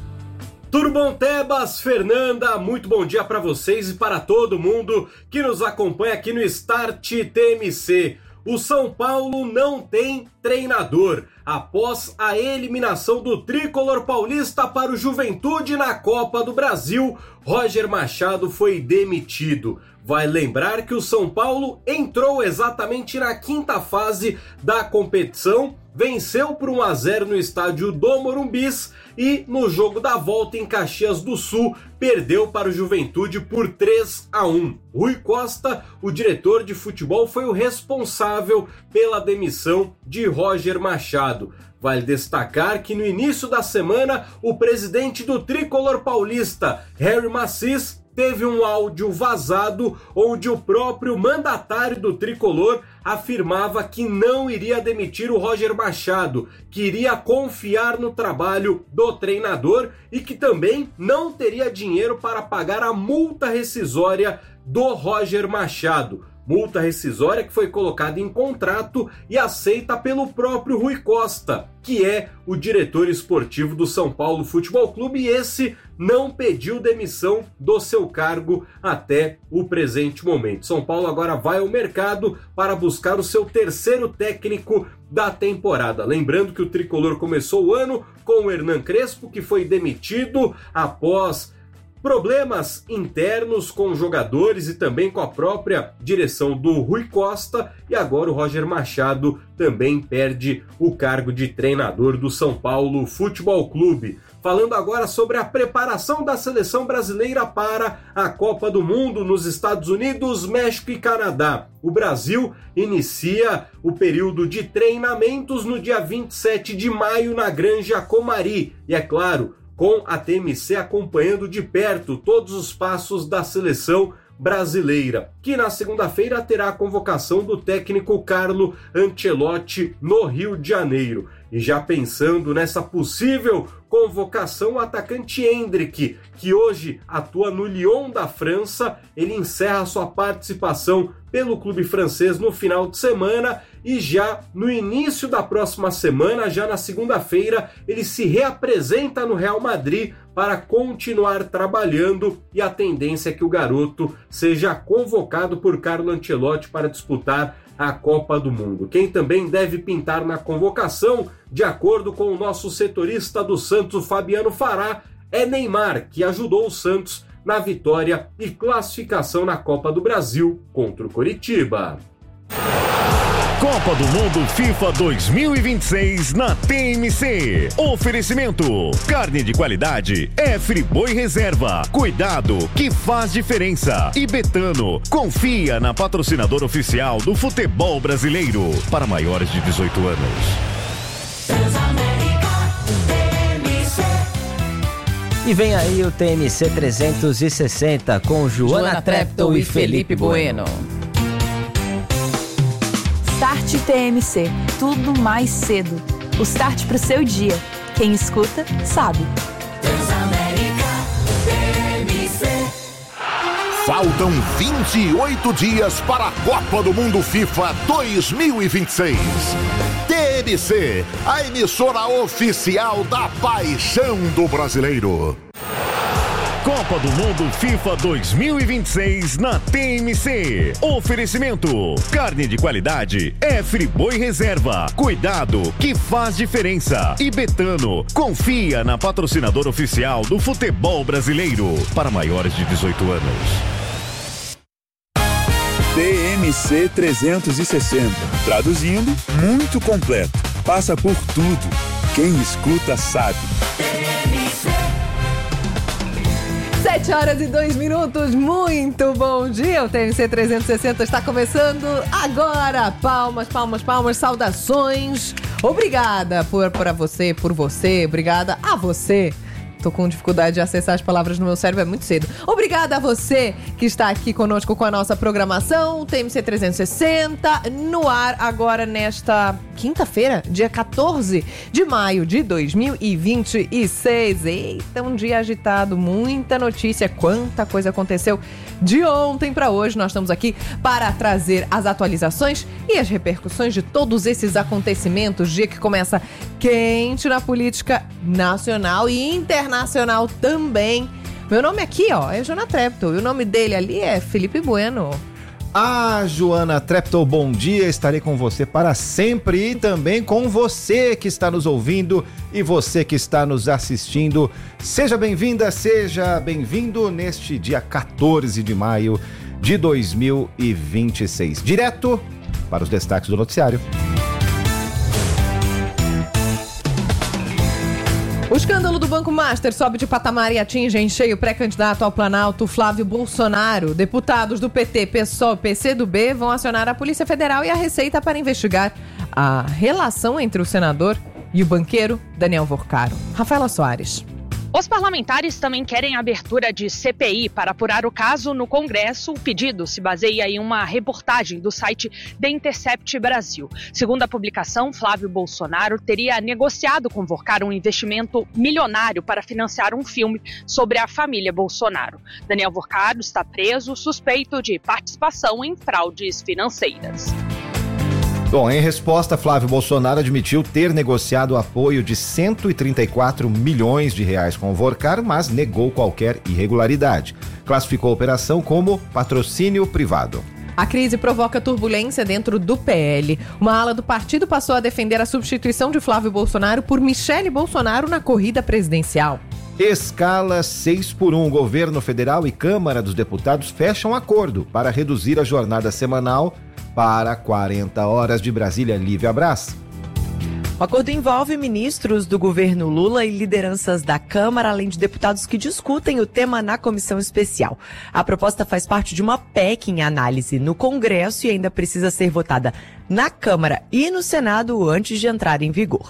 Tudo bom, Tebas, Fernanda? Muito bom dia para vocês e para todo mundo que nos acompanha aqui no Start T M C. O São Paulo não tem treinador. Após a eliminação do tricolor paulista para o Juventude na Copa do Brasil, Roger Machado foi demitido. Vai lembrar que o São Paulo entrou exatamente na quinta fase da competição, venceu por um a zero no estádio do Morumbis e no jogo da volta em Caxias do Sul perdeu para o Juventude por três a um. Rui Costa, o diretor de futebol, foi o responsável pela demissão de Roger Machado. Vale destacar que no início da semana o presidente do tricolor paulista, Harry Macis, teve um áudio vazado onde o próprio mandatário do tricolor afirmava que não iria demitir o Roger Machado, que iria confiar no trabalho do treinador e que também não teria dinheiro para pagar a multa rescisória do Roger Machado. Multa rescisória que foi colocada em contrato e aceita pelo próprio Rui Costa, que é o diretor esportivo do São Paulo Futebol Clube, e esse não pediu demissão do seu cargo até o presente momento. São Paulo agora vai ao mercado para buscar o seu terceiro técnico da temporada. Lembrando que o tricolor começou o ano com o Hernan Crespo, que foi demitido após problemas internos com jogadores e também com a própria direção do Rui Costa, e agora o Roger Machado também perde o cargo de treinador do São Paulo Futebol Clube. Falando agora sobre a preparação da seleção brasileira para a Copa do Mundo nos Estados Unidos, México e Canadá. O Brasil inicia o período de treinamentos no dia vinte e sete de maio na Granja Comari. E é claro, com a T M C acompanhando de perto todos os passos da seleção brasileira, que na segunda-feira terá a convocação do técnico Carlo Ancelotti no Rio de Janeiro. E já pensando nessa possível convocação, o atacante Hendrick, que hoje atua no Lyon da França, ele encerra sua participação pelo clube francês no final de semana e já no início da próxima semana, já na segunda-feira, ele se reapresenta no Real Madrid para continuar trabalhando, e a tendência é que o garoto seja convocado por Carlo Ancelotti para disputar a Copa do Mundo. Quem também deve pintar na convocação, de acordo com o nosso setorista do Santos, Fabiano Fará, é Neymar, que ajudou o Santos na vitória e classificação na Copa do Brasil contra o Coritiba. Copa do Mundo FIFA dois mil e vinte e seis na T M C. Oferecimento: carne de qualidade é Friboi Reserva. Cuidado que faz diferença. E Betano, confia na patrocinadora oficial do futebol brasileiro. Para maiores de dezoito anos. E vem aí o T M C trezentos e sessenta com Joana, Joana Treptow e Felipe Bueno. Start T M C, tudo mais cedo. O start pro seu dia. Quem escuta, sabe. Transamérica T M C. Faltam vinte e oito dias para a Copa do Mundo FIFA dois mil e vinte e seis. T M C, a emissora oficial da paixão do brasileiro. Copa do Mundo FIFA dois mil e vinte e seis na T M C. Oferecimento: carne de qualidade é Friboi Reserva. Cuidado que faz diferença. E Betano, confia na patrocinadora oficial do futebol brasileiro. Para maiores de dezoito anos. T M C trezentos e sessenta. Traduzindo, muito completo. Passa por tudo. Quem escuta sabe. sete horas e dois minutos, muito bom dia. O T M C trezentos e sessenta está começando agora. Palmas, palmas, palmas, saudações. Obrigada por, por você, por você, obrigada a você. Tô com dificuldade de acessar as palavras no meu cérebro, é muito cedo. Obrigada a você que está aqui conosco com a nossa programação, T M C trezentos e sessenta, no ar agora nesta quinta-feira, dia quatorze de maio de dois mil e vinte e seis. Eita, um dia agitado, muita notícia, quanta coisa aconteceu de ontem para hoje. Nós estamos aqui para trazer as atualizações e as repercussões de todos esses acontecimentos. Dia que começa quente na política nacional e internacional também. Meu nome aqui, ó, é Joana Treptow e o nome dele ali é Felipe Bueno. Ah, Joana Treptow, bom dia, estarei com você para sempre e também com você que está nos ouvindo e você que está nos assistindo. Seja bem-vinda, seja bem-vindo neste dia quatorze de maio de dois mil e vinte e seis. Direto para os destaques do noticiário. O escândalo do Banco Master sobe de patamar e atinge em cheio o pré-candidato ao Planalto, Flávio Bolsonaro. Deputados do P T, PSOL e P C do B vão acionar a Polícia Federal e a Receita para investigar a relação entre o senador e o banqueiro Daniel Vorcaro. Rafaela Soares. Os parlamentares também querem a abertura de C P I para apurar o caso no Congresso. O pedido se baseia em uma reportagem do site The Intercept Brasil. Segundo a publicação, Flávio Bolsonaro teria negociado com Vorcaro um investimento milionário para financiar um filme sobre a família Bolsonaro. Daniel Vorcaro está preso, suspeito de participação em fraudes financeiras. Bom, em resposta, Flávio Bolsonaro admitiu ter negociado o apoio de cento e trinta e quatro milhões de reais com o Vorcaro, mas negou qualquer irregularidade. Classificou a operação como patrocínio privado. A crise provoca turbulência dentro do P L. Uma ala do partido passou a defender a substituição de Flávio Bolsonaro por Michele Bolsonaro na corrida presidencial. Escala seis por um. Governo Federal e Câmara dos Deputados fecham acordo para reduzir a jornada semanal para quarenta horas. De Brasília, Lívia Brás. O acordo envolve ministros do governo Lula e lideranças da Câmara, além de deputados que discutem o tema na comissão especial. A proposta faz parte de uma P E C em análise no Congresso e ainda precisa ser votada na Câmara e no Senado antes de entrar em vigor.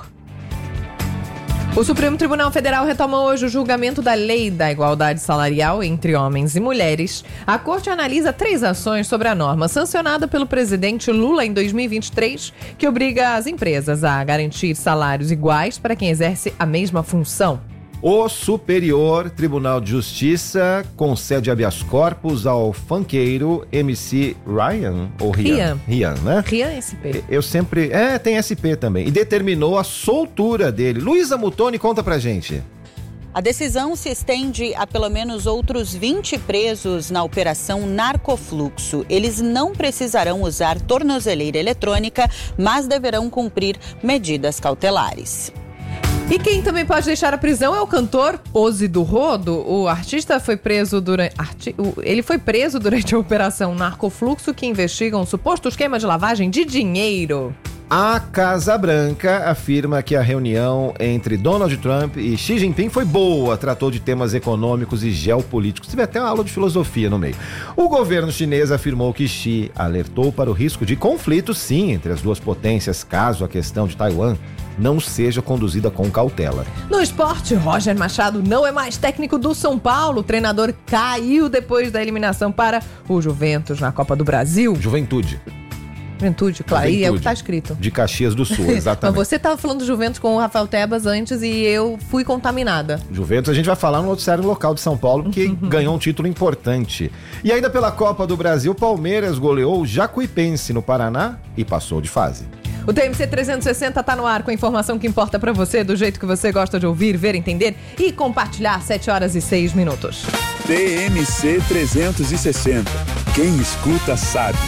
O Supremo Tribunal Federal retoma hoje o julgamento da Lei da Igualdade Salarial entre homens e mulheres. A Corte analisa três ações sobre a norma sancionada pelo presidente Lula em dois mil e vinte e três, que obriga as empresas a garantir salários iguais para quem exerce a mesma função. O Superior Tribunal de Justiça concede habeas corpus ao funkeiro M C Ryan, ou Rian? Rian, Rian, né? Rian S P. Eu sempre... É, tem S P também. E determinou a soltura dele. Luísa Mutoni, conta pra gente. A decisão se estende a pelo menos outros vinte presos na operação Narcofluxo. Eles não precisarão usar tornozeleira eletrônica, mas deverão cumprir medidas cautelares. E quem também pode deixar a prisão é o cantor Pose do Rodo. O artista foi preso durante... Arti, ele foi preso durante a operação Narcofluxo, que investiga um suposto esquema de lavagem de dinheiro. A Casa Branca afirma que a reunião entre Donald Trump e Xi Jinping foi boa, tratou de temas econômicos e geopolíticos. Teve até uma aula de filosofia no meio. O governo chinês afirmou que Xi alertou para o risco de conflito, sim, entre as duas potências, caso a questão de Taiwan não seja conduzida com cautela. No esporte, Roger Machado não é mais técnico do São Paulo. O treinador caiu depois da eliminação para o Juventus na Copa do Brasil. Juventude. Juventude, claro, Juventude, e é o que tá escrito. De Caxias do Sul, exatamente. Mas você tava falando do Juventus com o Rafael Tebas antes e eu fui contaminada. Juventus, a gente vai falar no noticiário local de São Paulo, que ganhou um título importante. E ainda pela Copa do Brasil, Palmeiras goleou o Jacuipense no Paraná e passou de fase. O T M C trezentos e sessenta tá no ar com a informação que importa pra você, do jeito que você gosta de ouvir, ver, entender e compartilhar. sete horas e seis minutos. T M C trezentos e sessenta. Quem escuta sabe.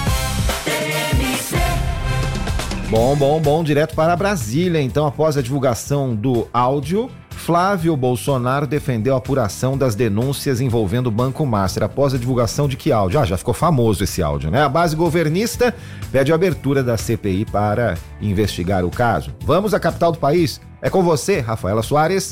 Bom, bom, bom, direto para Brasília. Então, após a divulgação do áudio, Flávio Bolsonaro defendeu a apuração das denúncias envolvendo o Banco Master. Após a divulgação de que áudio? Ah, já ficou famoso esse áudio, né? A base governista pede a abertura da C P I para investigar o caso. Vamos à capital do país. É com você, Rafaela Soares.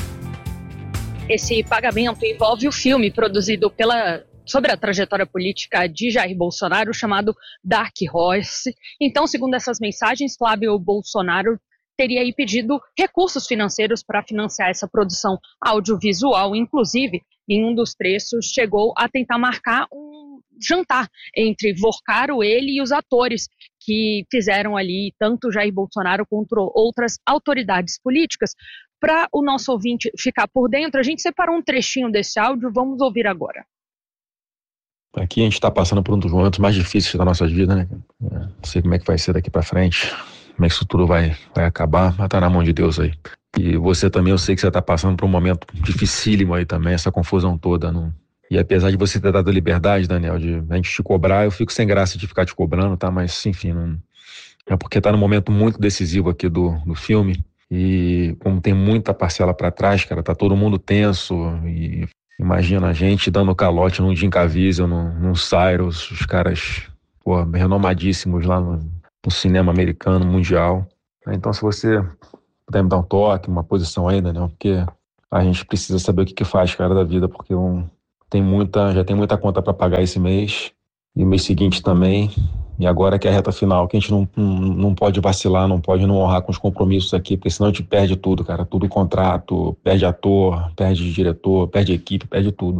Esse pagamento envolve o filme produzido pela... sobre a trajetória política de Jair Bolsonaro, chamado Dark Horse. Então, segundo essas mensagens, Flávio Bolsonaro teria aí pedido recursos financeiros para financiar essa produção audiovisual. Inclusive, em um dos trechos, chegou a tentar marcar um jantar entre Vorcaro, ele e os atores que fizeram ali tanto Jair Bolsonaro quanto outras autoridades políticas. Para o nosso ouvinte ficar por dentro, a gente separou um trechinho desse áudio, vamos ouvir agora. Aqui a gente está passando por um dos momentos mais difíceis da nossa vida, né? Não sei como é que vai ser daqui para frente, como é que isso tudo vai, vai acabar, mas tá na mão de Deus aí. E você também, eu sei que você está passando por um momento dificílimo aí também, essa confusão toda. Não... E apesar de você ter dado liberdade, Daniel, de a gente te cobrar, eu fico sem graça de ficar te cobrando, tá? Mas, enfim, não... é porque tá num momento muito decisivo aqui do, do filme. E como tem muita parcela para trás, cara, tá todo mundo tenso. E imagina a gente dando calote num Jim Caviezel, num, num Cyrus, os caras, pô, renomadíssimos lá no, no cinema americano, mundial. Então, se você puder me dar um toque, uma posição aí, Daniel, porque a gente precisa saber o que que faz, cara, da vida, porque um, tem muita, já tem muita conta para pagar esse mês, e o mês seguinte também. E agora que é a reta final, que a gente não, não, não pode vacilar, não pode não honrar com os compromissos aqui, porque senão a gente perde tudo, cara. Tudo contrato, perde ator, perde diretor, perde equipe, perde tudo.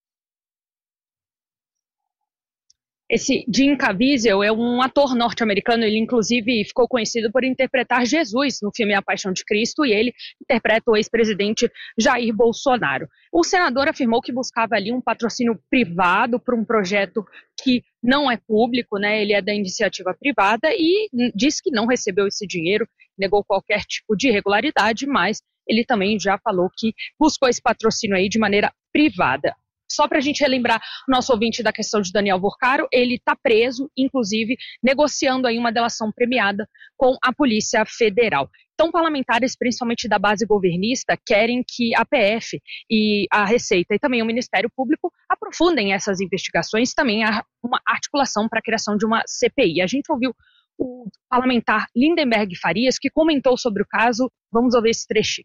Esse Jim Caviezel é um ator norte-americano, ele inclusive ficou conhecido por interpretar Jesus no filme A Paixão de Cristo, e ele interpreta o ex-presidente Jair Bolsonaro. O senador afirmou que buscava ali um patrocínio privado para um projeto que não é público, né? Ele é da iniciativa privada e disse que não recebeu esse dinheiro, negou qualquer tipo de irregularidade, mas ele também já falou que buscou esse patrocínio aí de maneira privada. Só para a gente relembrar o nosso ouvinte da questão de Daniel Vorcaro, ele está preso, inclusive negociando aí uma delação premiada com a Polícia Federal. Então, parlamentares, principalmente da base governista, querem que a P F e a Receita e também o Ministério Público aprofundem essas investigações, também há uma articulação para a criação de uma C P I. A gente ouviu o parlamentar Lindenberg Farias, que comentou sobre o caso. Vamos ouvir esse trechinho.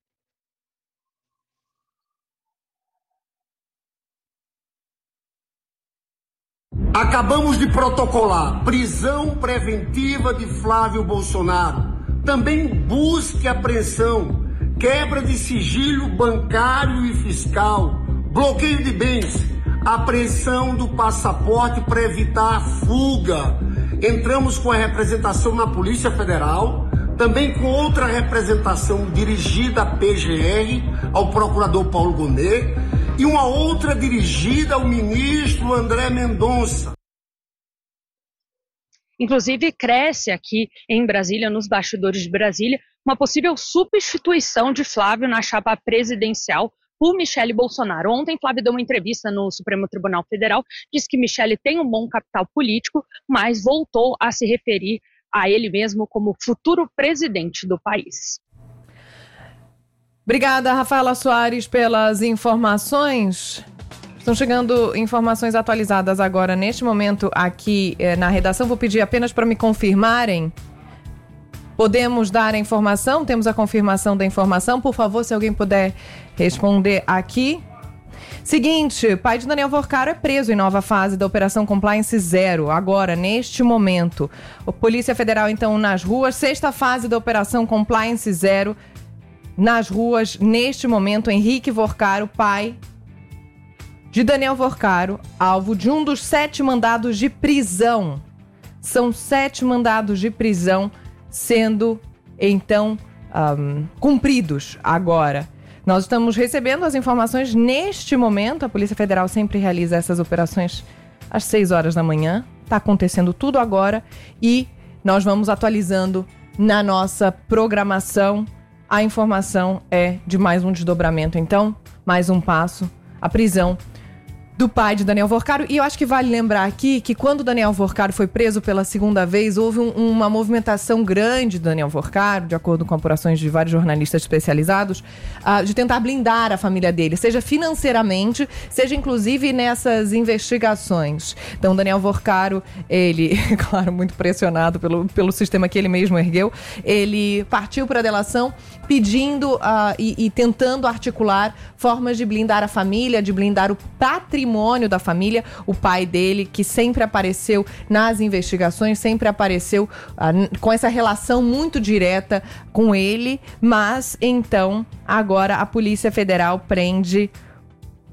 Acabamos de protocolar prisão preventiva de Flávio Bolsonaro. Também busca e apreensão, quebra de sigilo bancário e fiscal, bloqueio de bens, apreensão do passaporte para evitar a fuga. Entramos com a representação na Polícia Federal, também com outra representação dirigida à P G R, ao procurador Paulo Gonet, e uma outra dirigida ao ministro André Mendonça. Inclusive, cresce aqui em Brasília, nos bastidores de Brasília, uma possível substituição de Flávio na chapa presidencial por Michele Bolsonaro. Ontem, Flávio deu uma entrevista no Supremo Tribunal Federal, disse que Michele tem um bom capital político, mas voltou a se referir a ele mesmo como futuro presidente do país. Obrigada, Rafaela Soares, pelas informações. Estão chegando informações atualizadas agora, neste momento, aqui eh, na redação. Vou pedir apenas para me confirmarem. Podemos dar a informação? Temos a confirmação da informação? Por favor, se alguém puder responder aqui. Seguinte, pai de Daniel Vorcaro é preso em nova fase da Operação Compliance Zero, agora, neste momento. A Polícia Federal, então, nas ruas. Sexta fase da Operação Compliance Zero, nas ruas, neste momento. Henrique Vorcaro, pai de Daniel Vorcaro, alvo de um dos sete mandados de prisão. São sete mandados de prisão sendo, então, um, cumpridos agora. Nós estamos recebendo as informações neste momento. A Polícia Federal sempre realiza essas operações às seis horas da manhã. Está acontecendo tudo agora e nós vamos atualizando na nossa programação. A informação é de mais um desdobramento, então, mais um passo, a prisão do pai de Daniel Vorcaro. E eu acho que vale lembrar aqui que quando Daniel Vorcaro foi preso pela segunda vez, houve um, uma movimentação grande de Daniel Vorcaro, de acordo com apurações de vários jornalistas especializados, uh, de tentar blindar a família dele, seja financeiramente, seja inclusive nessas investigações. Então, Daniel Vorcaro, ele, claro, muito pressionado pelo, pelo sistema que ele mesmo ergueu, ele partiu para a delação pedindo uh, e, e tentando articular formas de blindar a família, de blindar o patrimônio da família. O pai dele, que sempre apareceu nas investigações, sempre apareceu uh, com essa relação muito direta com ele, mas então agora a Polícia Federal prende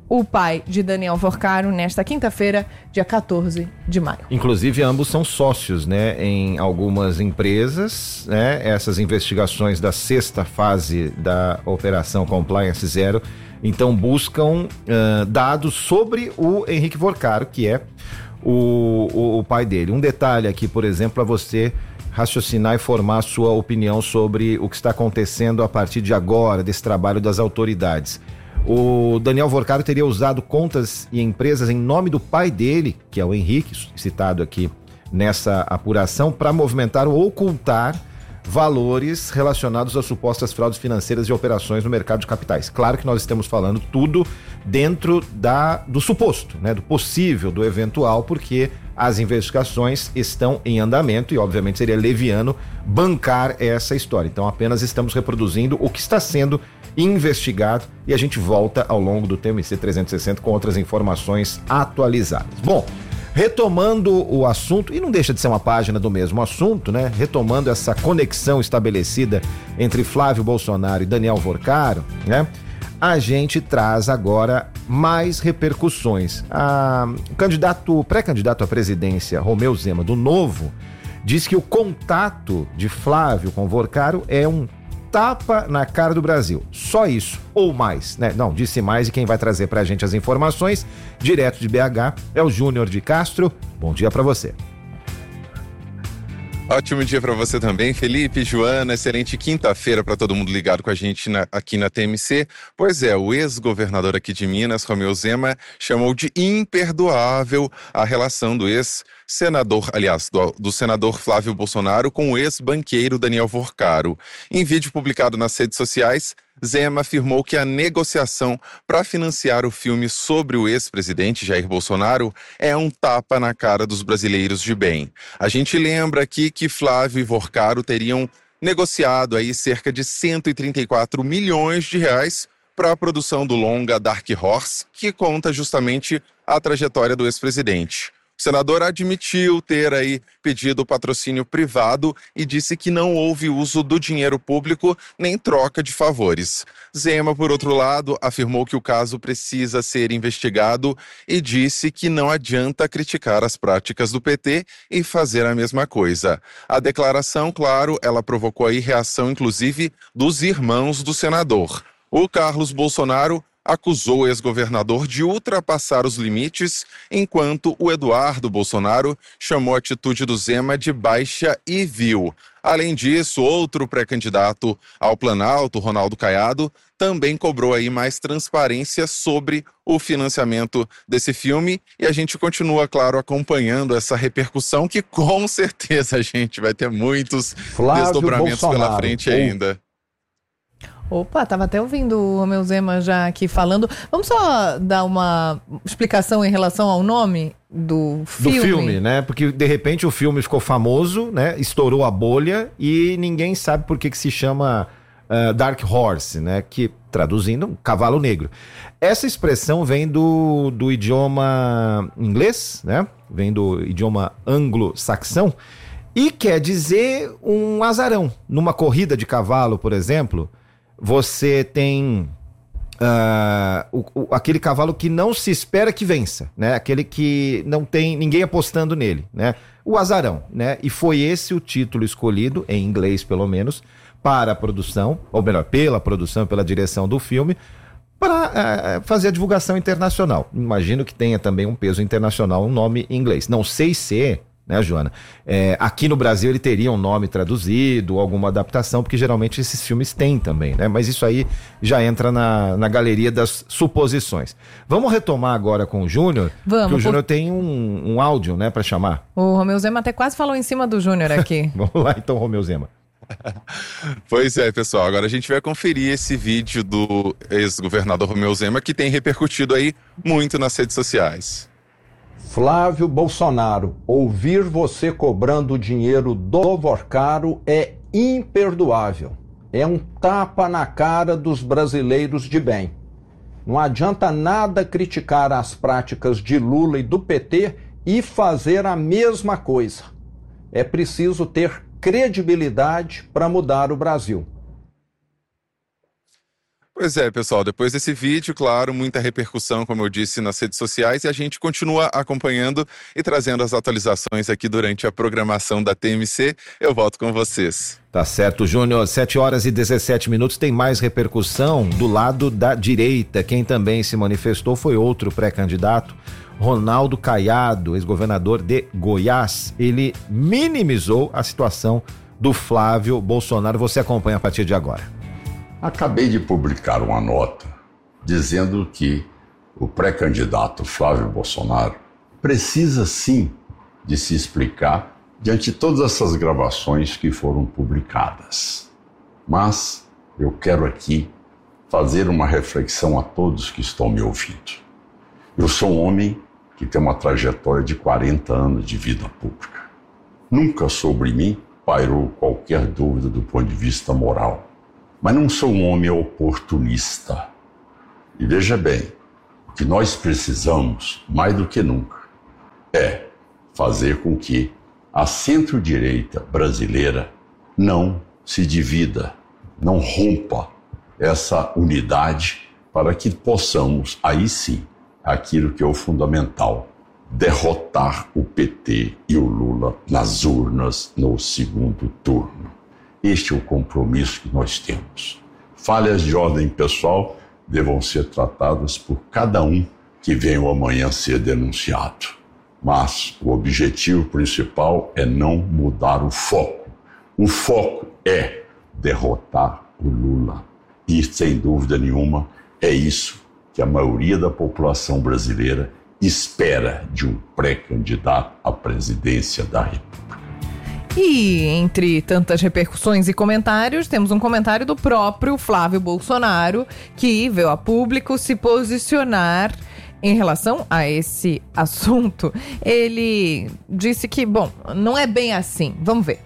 o pai de Daniel Vorcaro nesta quinta-feira, dia quatorze de maio. Inclusive, ambos são sócios, né, em algumas empresas, né? Essas investigações da sexta fase da Operação Compliance Zero, então buscam uh, dados sobre o Henrique Vorcaro, que é o, o, o pai dele. Um detalhe aqui, por exemplo, para você raciocinar e formar a sua opinião sobre o que está acontecendo a partir de agora, desse trabalho das autoridades. O Daniel Vorcaro teria usado contas e empresas em nome do pai dele, que é o Henrique, citado aqui nessa apuração, para movimentar ou ocultar valores relacionados a supostas fraudes financeiras e operações no mercado de capitais. Claro que nós estamos falando tudo dentro da, do suposto, né, do possível, do eventual, porque as investigações estão em andamento e obviamente seria leviano bancar essa história. Então apenas estamos reproduzindo o que está sendo investigado e a gente volta ao longo do T M C trezentos e sessenta com outras informações atualizadas. Bom, retomando o assunto, e não deixa de ser uma página do mesmo assunto, né? Retomando essa conexão estabelecida entre Flávio Bolsonaro e Daniel Vorcaro, né? A gente traz agora mais repercussões. A, o candidato, pré-candidato à presidência, Romeu Zema, do Novo, diz que o contato de Flávio com Vorcaro é um tapa na cara do Brasil. Só isso, ou mais, né? Não, disse mais, e quem vai trazer pra gente as informações, direto de B H, é o Júnior de Castro. Bom dia pra você. Ótimo dia para você também, Felipe, Joana, excelente quinta-feira para todo mundo ligado com a gente na, aqui na T M C. Pois é, o ex-governador aqui de Minas, Romeu Zema, chamou de imperdoável a relação do ex-senador, aliás, do, do senador Flávio Bolsonaro com o ex-banqueiro Daniel Vorcaro. Em vídeo publicado nas redes sociais, Zema afirmou que a negociação para financiar o filme sobre o ex-presidente Jair Bolsonaro é um tapa na cara dos brasileiros de bem. A gente lembra aqui que Flávio e Vorcaro teriam negociado aí cerca de cento e trinta e quatro milhões de reais para a produção do longa Dark Horse, que conta justamente a trajetória do ex-presidente. O senador admitiu ter aí pedido patrocínio privado e disse que não houve uso do dinheiro público nem troca de favores. Zema, por outro lado, afirmou que o caso precisa ser investigado e disse que não adianta criticar as práticas do P T e fazer a mesma coisa. A declaração, claro, ela provocou aí reação inclusive dos irmãos do senador. O Carlos Bolsonaro acusou o ex-governador de ultrapassar os limites, enquanto o Eduardo Bolsonaro chamou a atitude do Zema de baixa e vil. Além disso, outro pré-candidato ao Planalto, Ronaldo Caiado, também cobrou aí mais transparência sobre o financiamento desse filme e a gente continua, claro, acompanhando essa repercussão que com certeza a gente vai ter muitos Flávio desdobramentos Bolsonaro, pela frente ou... ainda. Opa, tava até ouvindo o Romeu Zema já aqui falando. Vamos só dar uma explicação em relação ao nome do filme? Do filme, né? Porque de repente o filme ficou famoso, né? Estourou a bolha e ninguém sabe por que que se chama uh, Dark Horse, né? Que, traduzindo, um cavalo negro. Essa expressão vem do, do idioma inglês, né? Vem do idioma anglo-saxão e quer dizer um azarão. Numa corrida de cavalo, por exemplo, você tem uh, o, o, aquele cavalo que não se espera que vença, né? Aquele que não tem ninguém apostando nele, né? O azarão, né? E foi esse o título escolhido, em inglês pelo menos, para a produção, ou melhor, pela produção, pela direção do filme, para uh, fazer a divulgação internacional. Imagino que tenha também um peso internacional, um nome em inglês. Não sei se... né, Joana? É, aqui no Brasil ele teria um nome traduzido, alguma adaptação, porque geralmente esses filmes têm também, né? Mas isso aí já entra na, na galeria das suposições. Vamos retomar agora com o Júnior, porque o Júnior por... tem um, um áudio, né, para chamar. O Romeu Zema até quase falou em cima do Júnior aqui. Vamos lá então, Romeu Zema. Pois é, pessoal, agora a gente vai conferir esse vídeo do ex-governador Romeu Zema, que tem repercutido aí muito nas redes sociais. Flávio Bolsonaro, ouvir você cobrando dinheiro do Vorcaro é imperdoável. É um tapa na cara dos brasileiros de bem. Não adianta nada criticar as práticas de Lula e do P T e fazer a mesma coisa. É preciso ter credibilidade para mudar o Brasil. Pois é, pessoal, depois desse vídeo, claro, muita repercussão, como eu disse, nas redes sociais, e a gente continua acompanhando e trazendo as atualizações aqui durante a programação da T M C. Eu volto com vocês. Tá certo, Júnior. sete horas e dezessete minutos. Tem mais repercussão do lado da direita. Quem também se manifestou foi outro pré-candidato, Ronaldo Caiado, ex-governador de Goiás. Ele minimizou a situação do Flávio Bolsonaro. Você acompanha a partir de agora. Acabei de publicar uma nota dizendo que o pré-candidato Flávio Bolsonaro precisa sim de se explicar diante de todas essas gravações que foram publicadas. Mas eu quero aqui fazer uma reflexão a todos que estão me ouvindo. Eu sou um homem que tem uma trajetória de quarenta anos de vida pública. Nunca sobre mim pairou qualquer dúvida do ponto de vista moral. Mas não sou um homem oportunista. E veja bem, o que nós precisamos, mais do que nunca, é fazer com que a centro-direita brasileira não se divida, não rompa essa unidade para que possamos, aí sim, aquilo que é o fundamental, derrotar o P T e o Lula nas urnas no segundo turno. Este é o compromisso que nós temos. Falhas de ordem pessoal devam ser tratadas por cada um que venha amanhã ser denunciado. Mas o objetivo principal é não mudar o foco. O foco é derrotar o Lula. E, sem dúvida nenhuma, é isso que a maioria da população brasileira espera de um pré-candidato à presidência da República. E entre tantas repercussões e comentários, temos um comentário do próprio Flávio Bolsonaro, que veio a público se posicionar em relação a esse assunto. Ele disse que, bom, não é bem assim. Vamos ver.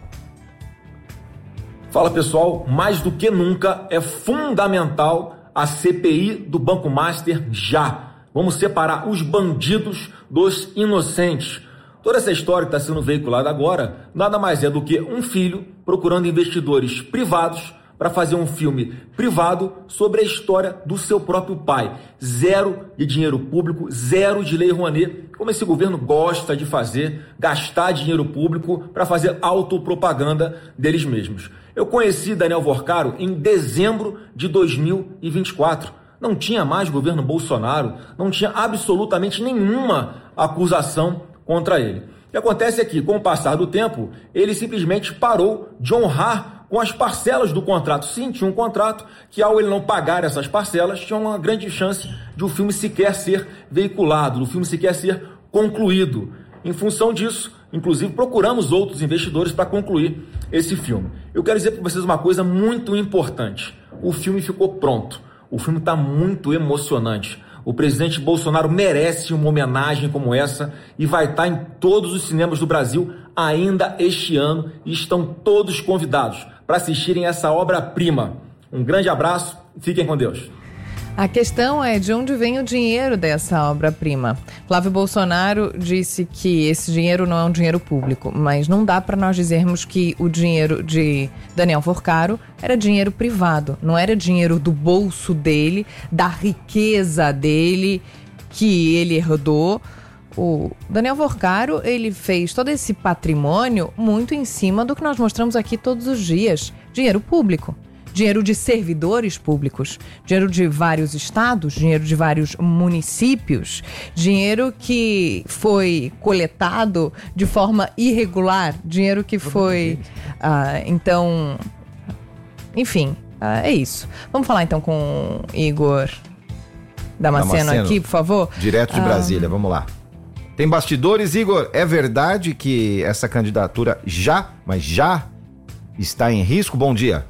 Fala, pessoal, mais do que nunca é fundamental a C P I do Banco Master já. Vamos separar os bandidos dos inocentes. Toda essa história que está sendo veiculada agora nada mais é do que um filho procurando investidores privados para fazer um filme privado sobre a história do seu próprio pai. Zero de dinheiro público, zero de lei Rouanet, como esse governo gosta de fazer, gastar dinheiro público para fazer autopropaganda deles mesmos. Eu conheci Daniel Vorcaro em dezembro de dois mil e vinte e quatro. Não tinha mais governo Bolsonaro, não tinha absolutamente nenhuma acusação contra ele. O que acontece é que, com o passar do tempo, ele simplesmente parou de honrar com as parcelas do contrato. Sim, tinha um contrato que, ao ele não pagar essas parcelas, tinha uma grande chance de o filme sequer ser veiculado, do filme sequer ser concluído. Em função disso, inclusive, procuramos outros investidores para concluir esse filme. Eu quero dizer para vocês uma coisa muito importante. O filme ficou pronto. O filme está muito emocionante. O presidente Bolsonaro merece uma homenagem como essa e vai estar em todos os cinemas do Brasil ainda este ano e estão todos convidados para assistirem essa obra-prima. Um grande abraço e fiquem com Deus. A questão é de onde vem o dinheiro dessa obra-prima. Flávio Bolsonaro disse que esse dinheiro não é um dinheiro público, mas não dá para nós dizermos que o dinheiro de Daniel Vorcaro era dinheiro privado, não era dinheiro do bolso dele, da riqueza dele que ele herdou. O Daniel Vorcaro, ele fez todo esse patrimônio muito em cima do que nós mostramos aqui todos os dias, dinheiro público. Dinheiro de servidores públicos, dinheiro de vários estados, dinheiro de vários municípios, dinheiro que foi coletado de forma irregular, dinheiro que foi... Ah, então, enfim, ah, é isso. Vamos falar então com Igor Damasceno, Damasceno aqui, por favor? Direto de ah, Brasília, vamos lá. Tem bastidores, Igor. É verdade que essa candidatura já, mas já está em risco? Bom dia.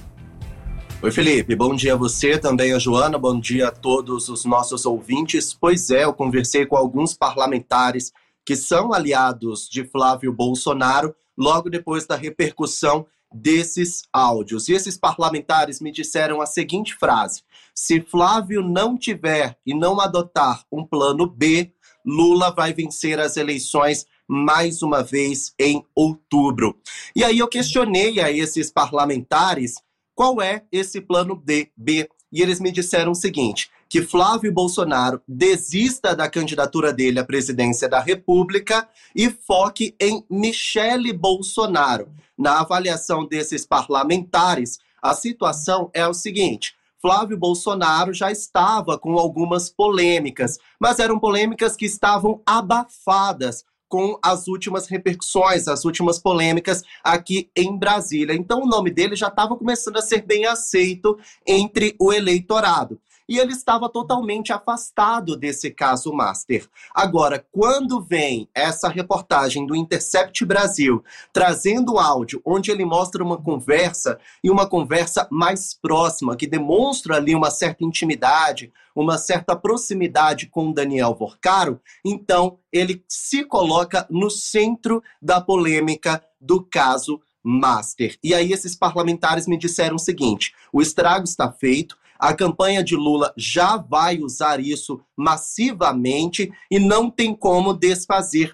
Oi, Felipe, bom dia a você, também a Joana, bom dia a todos os nossos ouvintes. Pois é, eu conversei com alguns parlamentares que são aliados de Flávio Bolsonaro logo depois da repercussão desses áudios. E esses parlamentares me disseram a seguinte frase: se Flávio não tiver e não adotar um plano B, Lula vai vencer as eleições mais uma vez em outubro. E aí eu questionei a esses parlamentares qual é esse plano B? e eles me disseram o seguinte, que Flávio Bolsonaro desista da candidatura dele à presidência da República e foque em Michele Bolsonaro. Na avaliação desses parlamentares, a situação é o seguinte, Flávio Bolsonaro já estava com algumas polêmicas, mas eram polêmicas que estavam abafadas com as últimas repercussões, as últimas polêmicas aqui em Brasília. Então o nome dele já estava começando a ser bem aceito entre o eleitorado. E ele estava totalmente afastado desse caso Master. Agora, quando vem essa reportagem do Intercept Brasil, trazendo áudio, onde ele mostra uma conversa, e uma conversa mais próxima, que demonstra ali uma certa intimidade, uma certa proximidade com Daniel Vorcaro, então ele se coloca no centro da polêmica do caso Master. E aí esses parlamentares me disseram o seguinte, o estrago está feito, a campanha de Lula já vai usar isso massivamente e não tem como desfazer